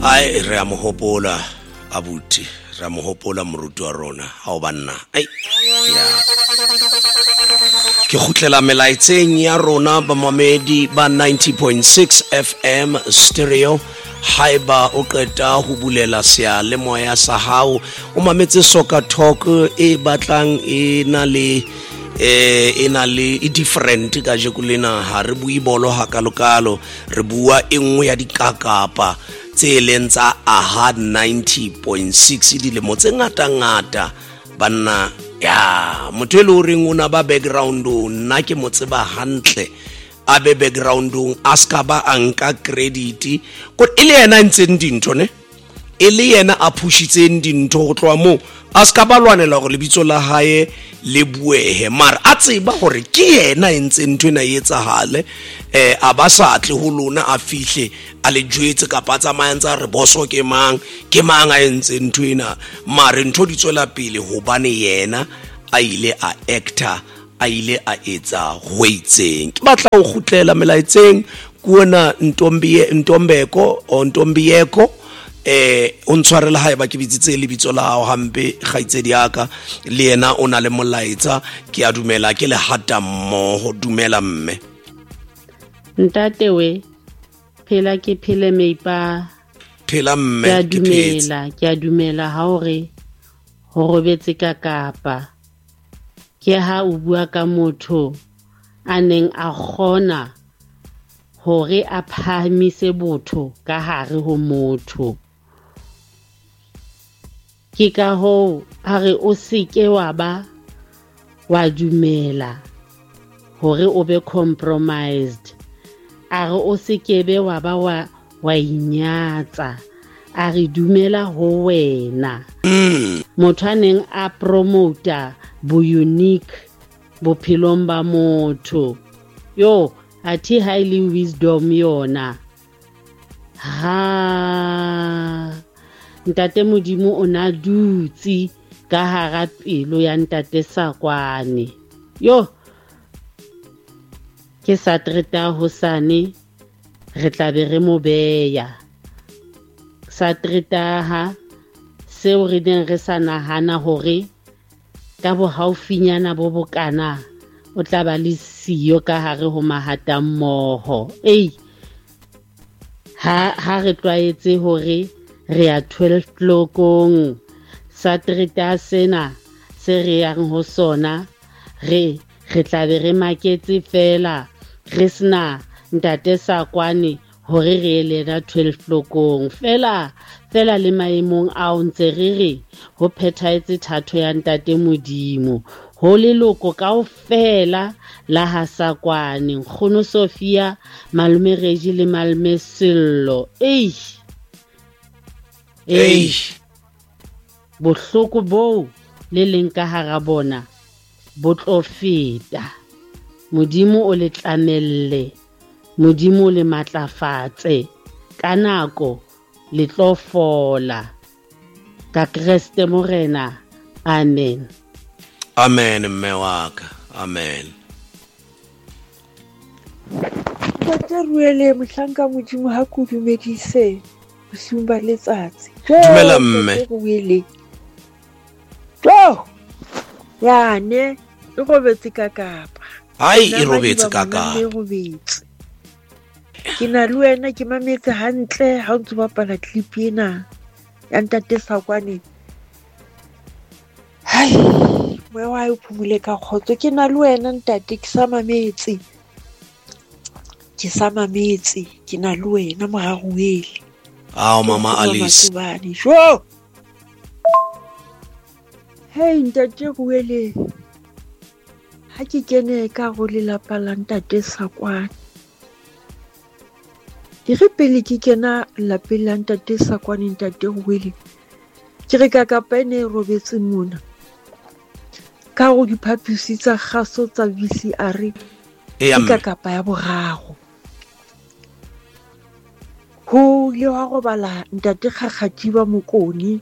ai re a mohopola abuti ra mohopola moruti wa rona ha o banna ai ya ke khutlela melaitseng ya rona ba mamedi ba 90.6 FM stereo haiba o qeta ho bulela sia le moya sa hao o mametse Soccer Talk e batlang e na le different ka je kulena ha re bui bolo ha kalokalo re bua engwe ya dikakapa tse lenza aha 90.6 dilemo tse ngata banna ya motho le reng una ba background nna ke motseba hantle a be background aska ba anka credit ko ile yena ntseng dintho ne ile yena a pushitseng dintho go tloa mo aska ba lwanela go lebitso la hae le buehe mara a tseba hore ke yena ntse ntwe na yetsahale a ba sa tle ho lona a fihle a le jwetse ka patsa maentsa re boso ke mang a ntse ntwena mara ntho di tswela pele hobane yena a ile a actor a ile a etsa ho itseng ke batla ho khutlela melaitseng kuona ntombeko o ntombiyeko o ntshwarela hae ba ke bitsitse le bitso la hao hampe kgaitsedi yaka le yena o na le molaetsa ke a dumela ke le hata mmoho dumela mme ntate we phela ke phele meipa phela mme ke a dumela ha hore ho robetse ka kapa ke ha o bua ka motho a neng a khona hore a phamise botho ka hare ho motho ke ka ho a re o seke wa ba wa dumela hore o be compromised a re o seke be wa ba wa inyatsa a re dumela ho wena motho a neng a promota bo unique bophelong ba motho yo athi highly wisdom yona ha ntate modimo o na dutsi ka hara pelo ya ntate Sakwane yo ke sa treta hosane re tla be re mo beya sa treta ha seo re deng re sa nahana hore ka bo haufinyana bo bokana o tla ba le siyo ka hare ho mahata mmoho ha re tlwaetse hore re a 12 tlokong sa treta sena se re yang ho sona re tla be re maketse fela re sna ntate Sakwane hore re elena 12 tlokong fela le maemong a ntse re ho phethaetse thato ya ntate modimo ho leloko kaofela la ha Sakwane nkgono Sofia malome Reji le malome Sello bohloko bo le leng ka hara bona bo tlo feta modimo o le tlamelle modimo le matlafatse ka nako le tlo fola ka Kriste morena amen mme waka amen Tata Ruele mohlanka modimo ha ku dumedise bosiung ba letsatsi dumela mme Ruele yane e robetse ka kapa ai e robetse ka kapa ke na le wena ke mametse hantle ha o ntse bapala clip ena ya ntate Sakwane moya wa o phumule ka khotso ke na le wena ntate ke sa mametse ke na le wena moharuele mama Alice ntate Ruele ha ke kene ka go lelapa la ntate Sakwane ke re pele ke kena lapeng la ntate Sakwane ntate Ruele ke re ka kapa ene robetse mona ka go diphapusi tsa kgaso tsa VCR ka kapa ya boraro ho le wa go bala ntate Kgakgatiba Mokoni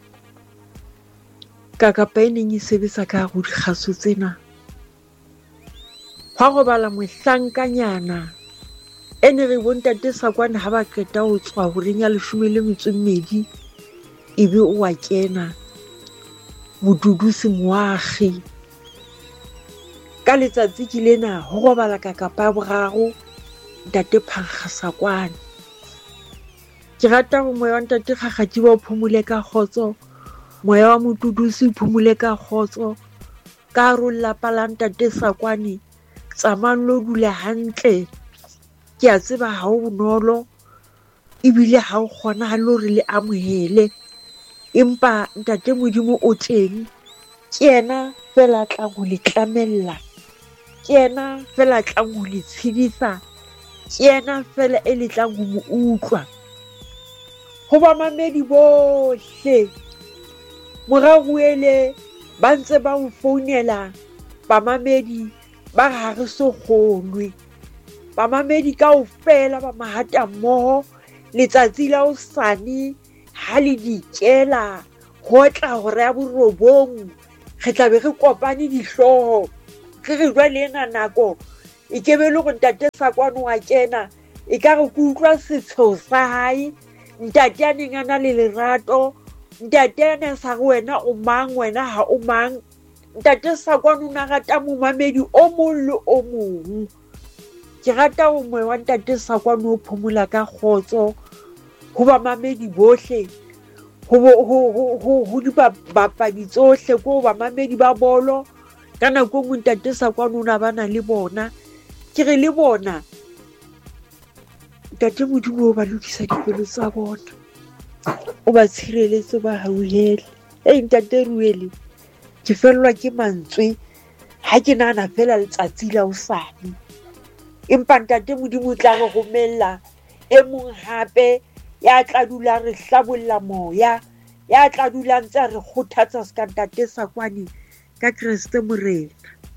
ka kapa ene e sebetsa ka go dikgaso tsena ha go bala mohlankanyana ene re bontate Sakwane ha ba qeta ho tswa ho reng ya 12 ebe o wa kena modudusi moagi ka letsatsi ke lena ho robala ka kapa boraro ntate Phankga Sakwane. Ke rata ho moya wa ntate Kgakgatši ba o phomole ka khotso, moya wa modudusi o phomole ka khotso, ka hare ho lelapa la ntate Sakwane tsamayang lo dula hantle. Ke a tseba ha o bonolo ebile ha o kgonahale hore le amohele, empa ntate Modimo o teng, ke yena fela a tlang ho le tlamella, ke yena fela a tlang ho le tshedisa, ke yena fela e le tlang ho mo utlwa. Ho bamamedi bohle moraruele ba ntse ba o founela, bamamedi ba ha re so kgonwe, bamamedi kaofela ba mahata mmoho letsatsi la hosane ha le dikela ho tla hora ya borobong re tla be re kopane dihlooho re re jwale ena nako e ke be le go ntate Sakwane wa kena e ka re go utlwa setsheo sa hae, ntate a neng a na le lerato, ntate a neng sa re wena o mang wena ha o mang. Ntate Sakwane o na rata momamedi o mong le o mong. Ke rata ho moya wa ntate Sakwane o phomola ka khotso ho bamamedi bohle, ho dibapadi tsohle, ko bamamedi ba bolo ka nako engwe ntate Sakwane o na bana le bona. Ke re le bona ntate Modimo o ba lokisa dipelo tsa bona, o ba tshireletse, ba hauhele. Ntate Ruele ke fellwa ke mantswe ha ke nahana fela letsatsi la hosane, empa ntate Modimo o tla re romella e mong hape ya tla dula re hlabolla moya, ya tla dula ntse re kgothatsa ska ntate Sakwane ka Kreste Morena.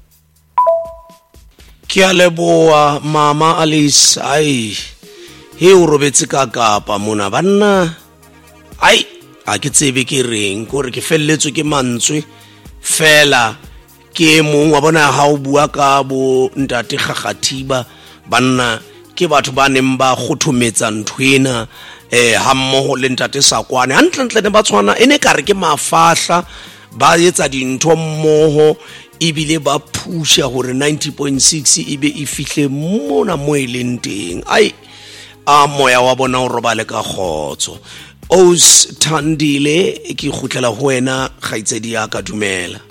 Ke a leboha mama Alice. Ai he o robetse ka Kapa mona banna, ai a ke tsebe ke reng gore ke felletswe ke mantswe fela ke mong wa bona ha o bua ka bo ntate Kgakgathiba banna ke batho ba neng ba khothometsa nthwena ha mmoho le ntate Sakwane hantle ne ba tshwana ene kare ke mafahla ba etsa dintho mmoho ebile ba phusha hore 90.6 ibe e fihle mona mo e leng teng. Ai a moya wa bona o robale ka khotso. Os Thandile ke khutlela ho wena kgaitsedi ya ka, dumela.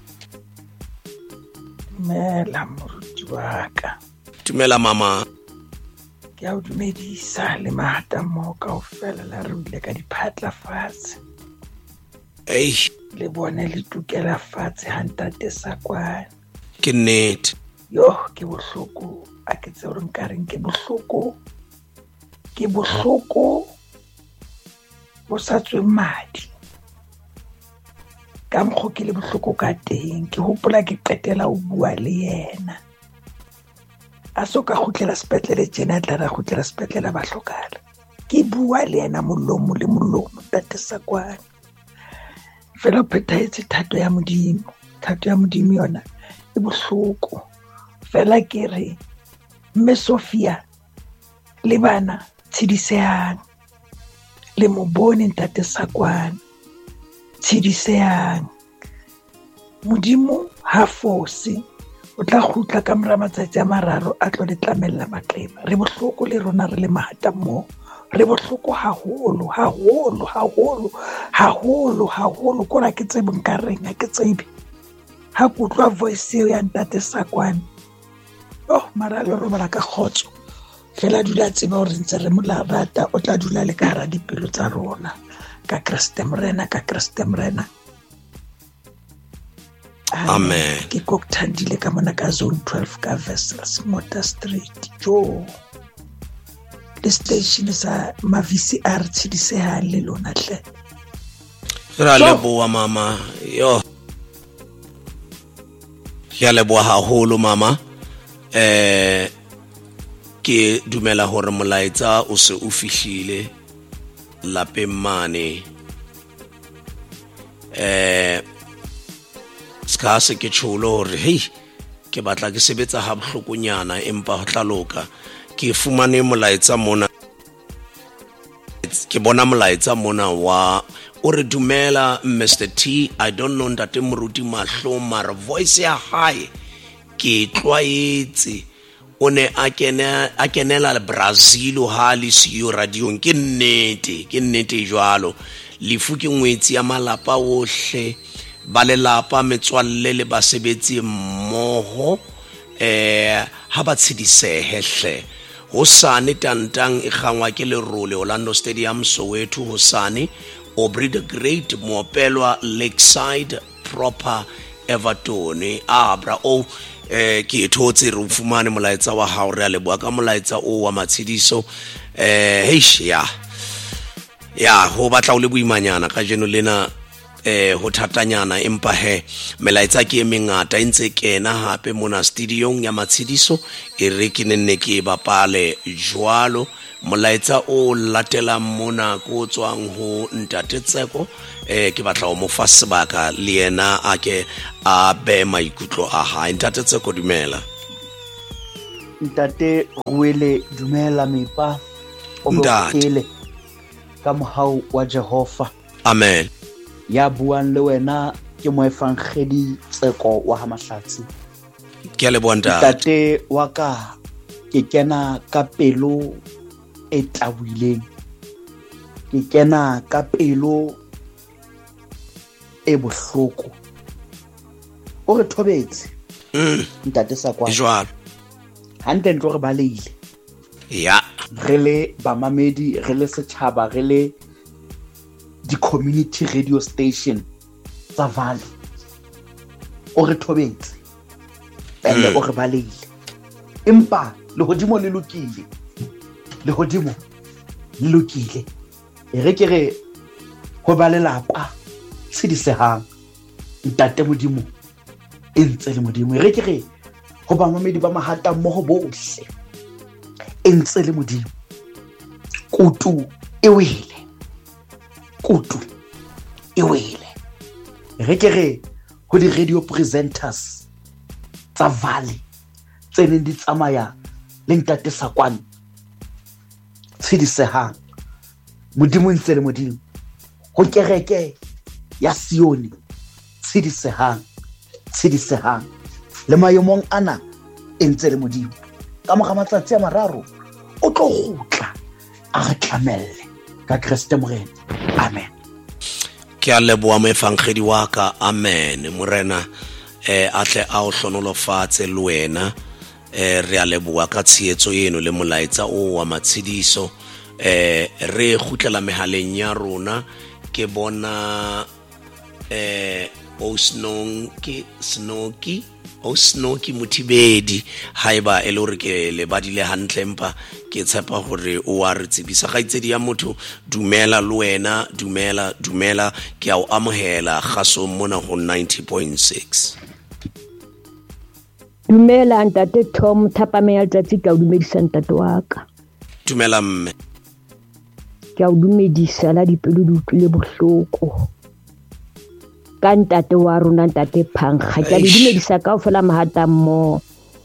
Dumela moruti wa ka. Dumela mama. Ke a o dumedisa le mahata mmoho kaofela la re buile ka diphatla fatshe. Ei Le bone le tukela fatshe ha ntate Sakwane. ke nnete. Yo ke bohloko a ke tse hore nkareng ke bohloko bo sa tswe madi ka mokgo ke le bohloko ka teng. Ke hopola ke qetela ho bua le yena a soka khutlela sepetlele tjena, tla ra khutlela sepetlele ba hlokala, ke bua le yena molomo le molomo ntate Sakwane fela phethetse thato ya Modimo yona e bohloko fela ke re mme Sofia le bana tshedisehang le mo bone ntate Sakwane tshedisehang. Modimo ha fose o tla khutla ka mora matsatsi a mararo a tlo le tlamella maqeba. Re bohloko le rona re le mahata mmoho, re bohloko haholo kora ke tsebe nkareng ha ke tsebe ha ke utlwa voice eo ya ntate Sakwane. Mara le robala ka khotso fela dula tseba hore ntse re mo la rata, o tla dula le ka hara dipelo tsa rona ka Kriste Morena. Amen. Ke Thandile ka mona ka zone 12 ka Wessels Motor Street jo le station sa Mavisi a re tshedisehang le lona hle. Ra leboha mama. Yo ya leboha haholo mama. Ke dumela hore molaetsa o se o fihlile lapeng mane. Ska se ke tsholo hore hey ke batla ke sebetsa ha bohlokonyana empa ho tla loka. ke fumane molaetsa mona, ke bona molaetsa mona wa o re dumela Mr. T, I don't know ntate Moruti mahlo mara voice ya hae ke tlwaetse o ne a kenela Brazil ha le siyo radiong. Ke nnete jwalo, lefu ke ngwetsi ya malapa ohle, ba lelapa metswalle le basebetsi mmoho ha ba tshidisehe hle. Hosane tantang e gangwa ke lerole Orlando Stadium Soweto. Hosane Aubrey the Great Moopelwa Lakeside Proper Everton abra o ke thotse re fumane molaetsa wa hao, re a leboa ka molaetsa o wa matshidiso. Ya ho batla o le boimanyana ka jeno lena ho thatanyana, empa melaetsa ke mengata ntse kena hape mona studiong ya matshidiso e re ke nenne ke bapale jwalo. Molaetsa o latela mona ko tswang ho Ntate Tseko, ke batla o mo fa sebaka le yena a ke a be maikutlo a hae. Ntate Tseko dumela. Ntate Ruele dumela mepa o bokele ka mohau wa Jehova. Amen. Ya buang le wena ke moefangedi Tseko wa Hamahlatsi. Ke a leboha ntate wa ka, ke kena ka pelo e tabuileng, ke kena ka pelo e bohloko. O re thobetse ntate Sakwa jwalo hantle ntlo re baleile ya re le bamamedi, re le setjhaba, re le di-community radio station tsa Valley. O re thobetse ene o re baleile, empa lehodimo le lokile, lehodimo le lokile. E re ke re ho ba lelapa tshedisehang ntate Modimo e ntse le Modimo. E re ke re ho ba mamedi ba mahata mmoho bohle e ntse le Modimo. Kutu e wele, kutu e wele. E re ke re ho di radio presenters tsa Valley tse neng di tsamaya le ntate Sakwane tshedisehang, Modimo ntse le Modimo. Ho kereke ya Sioni tshedisehang le maemong ana e ntse le Modimo. Ka mora matsatsi a mararo o tlo gutla a re tlamelle ka Kriste Morena. Amen. Ke a leboha moefangedi wa ka. Amen. Morena atle a o hlonolofatse le wena. Re a leboha ka tshehetso eno le molaetsa o wa matshidiso. Re gutlela mehaleng ya rona ke bona Snoki Mothibedi haiba e le hore ke le badile hantle, empa ke tshepa hore o a re tsebisa gaitsedi ya motho. Dumela le wena, dumela ke a o amohela gaso mona ho 90.6. Dumela ntate Tom Thapame ya Letsatsi, ke a o dumedisa ntate wa ka. Dumela mme. Ke a o dumedisa la dipelo di utlwile bohloko ka ntate wa rona ntate Phankga. Ke a le dumedisa kaofela mahata mmoho,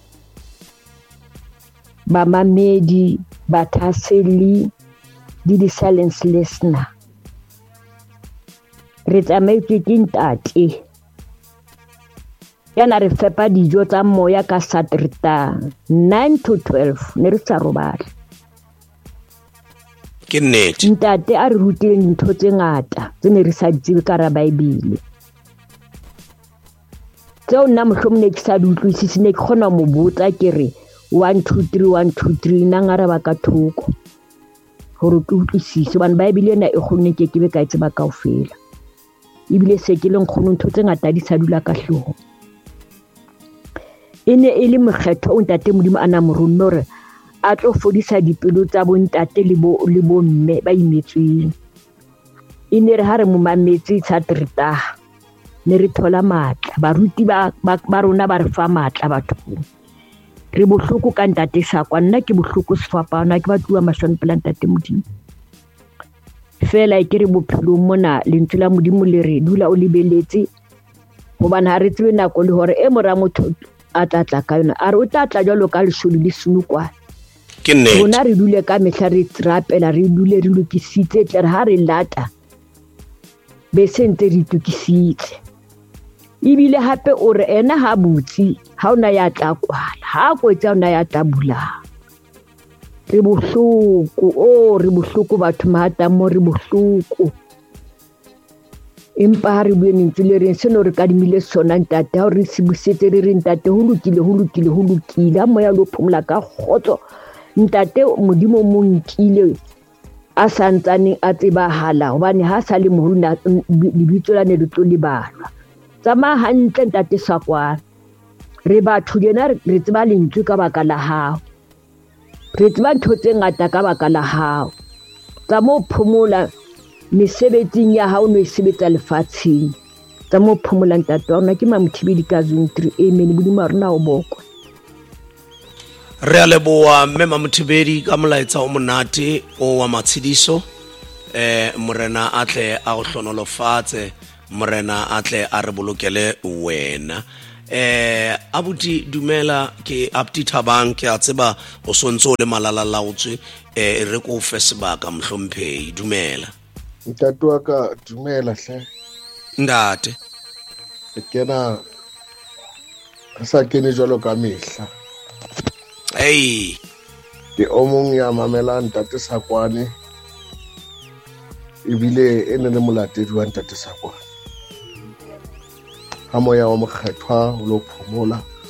bamamedi, bathaseli le di-silence listener. Re tsamaetswe ke ntate yana re fepa dijo tsa moya ka Saterta 9 to 12 ne re sa robala. Ke nnete ntate a re rutile dintho tse ngata tse ne re sa tsebe ka ra Baebele, tseo nna mohlomong ne ke sa di utlwisise. Ne ke kgona mo botsa ke re 1 2 3 nna ngara ba ka thoko hore ke utlwisise, hobane Baebele ena e kgonne ke be ka e tseba kaofela, ebile se ke leng kgone ntho tse ngata di sa dula ka hlooho. E ne e le mokgetho o ntate Modimo a na mo ronne hore a tlo fodisa dipelo tsa bo ntate le bo mme ba imetsweng. E ne re ha re mo mametse Saterta ne re thola matla, baruti ba rona ba re fa matla bathong. Re bohloko ka ntate Sakwa, nna ke bohloko sefapana, ke batluwa mashwane pela ntate Modimo. Fela ke re bophelong mona lentswe la Modimo le re dula o lebeletse, hobane ha re tsebe nako le hore e mora motho a tlatla ka yona. A re o tlatla jwalo ka lesodi le senokwane. ke nnete rona re dule ka mehla re trapela re dule re lokisitse tle re ha re lata be sentse re tukisitse ibile hape o re ena ha butsi ha ona ya tla kwala ha kwetsa ona ya tla bula re bohloko batho mahata mo re bohloko empa ha re bue mentsi le reng seno re kadimile sona ntate ha re sibusetse re re ntate ho lokile ha moya lo phomola ka khotso ntate modimo mo nkile a santsane a tsebahala hobane ha sa le moholo lebitso la ne le tlo lebalwa tsama hantle ntate Sakwana re batho dena re tseba lentswe ka baka la hao re tseba ntho tse ngata ka baka la hao tsa mo phomola mesebetsing ya hao no e sebetsa lefatsheng tsa mo phomola ntate wa rona ke Mamothibedi ka Zone 3 amen bodimo rona o bokwe re a leboa mme Mamothibedi ka molaetsa o monate o wa matshidiso morena a tle a go hlonolofatse morena a tle a re bolokele wena abuti dumela ke Abdi Thabang ke a tseba o sontse o le malalalaotswe re ko fe sebaka mhlomphei dumela ntate wa ka dumela hle ndate kena re sa kene jwalo ka mehla ke o mong ya mamelang ntate Sakwane ebile ene le molatedi wa ntate Sakwane ha moya wa mokgethwa o lo phomola